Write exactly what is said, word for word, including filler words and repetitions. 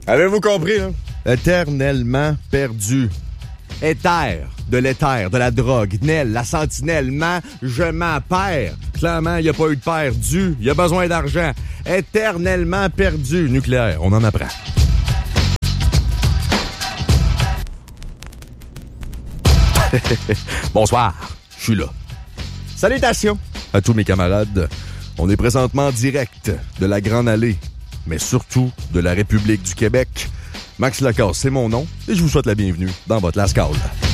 Avez-vous compris, hein? Éternellement perdu. Éther, de l'éther, de la drogue. Nel, la sentinelle, ment, je m'en perds. Clairement, il n'y a pas eu de perdu. Il y a besoin d'argent. Éternellement perdu. Nucléaire, on en apprend. Bonsoir, je suis là. Salutations à tous mes camarades. On est présentement en direct de la Grande Allée, mais surtout de la République du Québec. Max Lacasse, c'est mon nom, et je vous souhaite la bienvenue dans votre Lascaux.